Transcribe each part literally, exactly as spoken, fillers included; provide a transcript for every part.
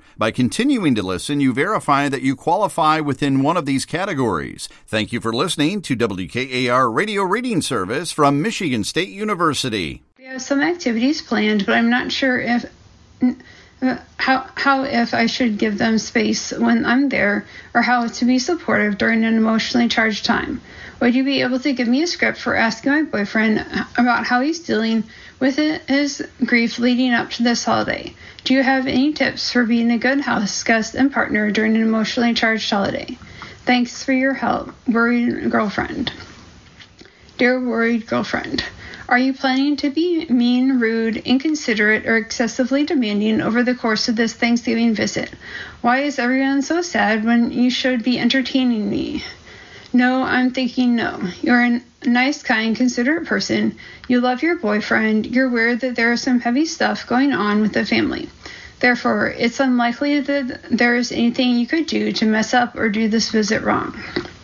By continuing to listen, you verify that you qualify within one of these categories. Thank you for listening to W K A R Radio Reading Service from Michigan State University. We have some activities planned, but I'm not sure if uh, how how if I should give them space when I'm there, or how to be supportive during an emotionally charged time. Would you be able to give me a script for asking my boyfriend about how he's dealing with his grief leading up to this holiday? Do you have any tips for being a good house guest and partner during an emotionally charged holiday? Thanks for your help, Worried Girlfriend. Dear Worried Girlfriend, are you planning to be mean, rude, inconsiderate, or excessively demanding over the course of this Thanksgiving visit? Why is everyone so sad when you should be entertaining me? No, I'm thinking no. You're a nice, kind, considerate person. You love your boyfriend. You're aware that there is some heavy stuff going on with the family. Therefore, it's unlikely that there is anything you could do to mess up or do this visit wrong.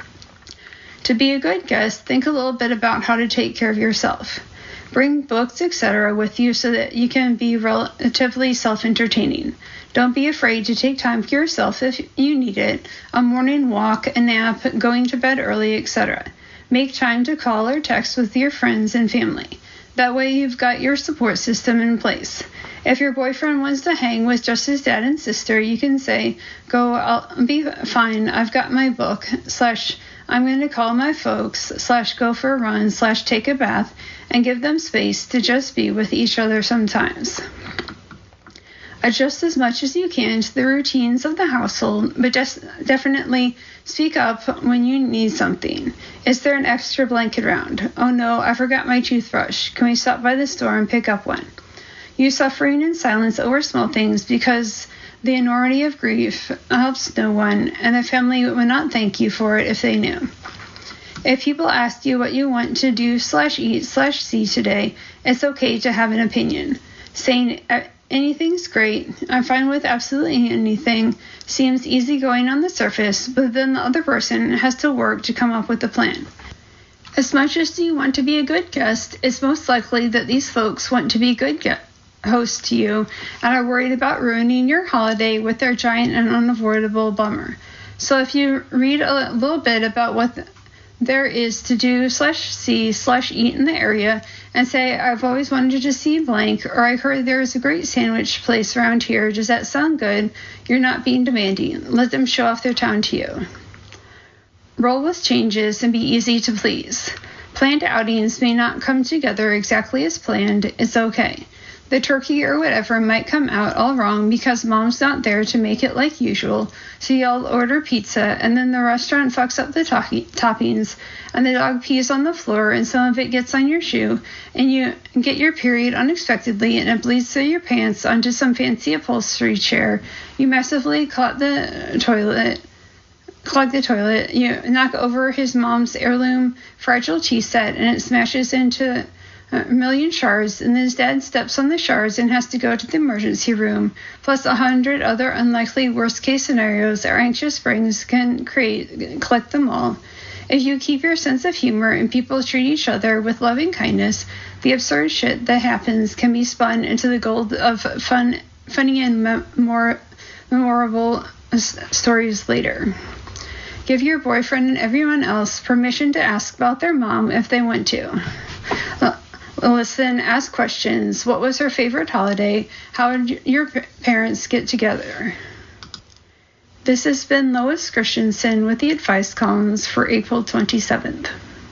To be a good guest, think a little bit about how to take care of yourself. Bring books, et cetera with you so that you can be relatively self-entertaining. Don't be afraid to take time for yourself if you need it, a morning walk, a nap, going to bed early, et cetera. Make time to call or text with your friends and family. That way you've got your support system in place. If your boyfriend wants to hang with just his dad and sister, you can say, go, I'll be fine, I've got my book, slash, I'm going to call my folks, slash, go for a run, slash, take a bath, and give them space to just be with each other sometimes. Adjust as much as you can to the routines of the household, but just definitely speak up when you need something. Is there an extra blanket around? Oh no, I forgot my toothbrush. Can we stop by the store and pick up one? You suffering in silence over small things because the enormity of grief helps no one, and the family would not thank you for it if they knew. If people ask you what you want to do slash eat slash see today, it's okay to have an opinion. Saying anything's great, I'm fine with absolutely anything, seems easygoing on the surface, but then the other person has to work to come up with a plan. As much as you want to be a good guest, it's most likely that these folks want to be good guests. Host to you and are worried about ruining your holiday with their giant and unavoidable bummer. So if you read a little bit about what the, there is to do slash see slash eat in the area and say, I've always wanted to see blank, or I heard there is a great sandwich place around here, does that sound good? You're not being demanding. Let them show off their town to you. Roll with changes and be easy to please. Planned outings may not come together exactly as planned. It's okay. The turkey or whatever might come out all wrong because mom's not there to make it like usual, so y'all order pizza, and then the restaurant fucks up the to- toppings, and the dog pees on the floor, and some of it gets on your shoe, and you get your period unexpectedly, and it bleeds through your pants onto some fancy upholstery chair. You massively clog the toilet. Clog the toilet. You knock over his mom's heirloom fragile tea set, and it smashes into a million shards, and his dad steps on the shards and has to go to the emergency room, plus a hundred other unlikely worst-case scenarios our anxious brains can create, collect them all. If you keep your sense of humor and people treat each other with loving kindness, the absurd shit that happens can be spun into the gold of fun, funny and mem- more memorable s- stories later. Give your boyfriend and everyone else permission to ask about their mom if they want to. Uh, Listen, ask questions. What was her favorite holiday? How did your parents get together? This has been Lois Christensen with the advice columns for April twenty-seventh.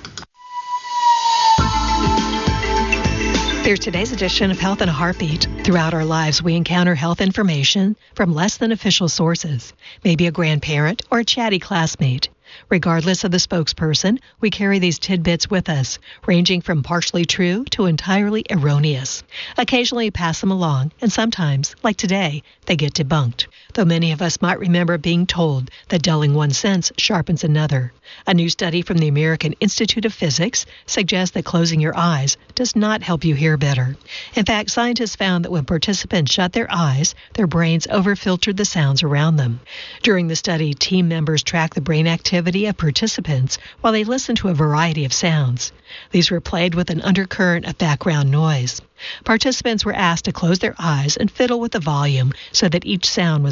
There's today's edition of Health in a Heartbeat. Throughout our lives, we encounter health information from less than official sources, maybe a grandparent or a chatty classmate. Regardless of the spokesperson, we carry these tidbits with us, ranging from partially true to entirely erroneous. Occasionally pass them along, and sometimes, like today, they get debunked. Though many of us might remember being told that dulling one sense sharpens another. A new study from the American Institute of Physics suggests that closing your eyes does not help you hear better. In fact, scientists found that when participants shut their eyes, their brains overfiltered the sounds around them. During the study, team members tracked the brain activity of participants while they listened to a variety of sounds. These were played with an undercurrent of background noise. Participants were asked to close their eyes and fiddle with the volume so that each sound was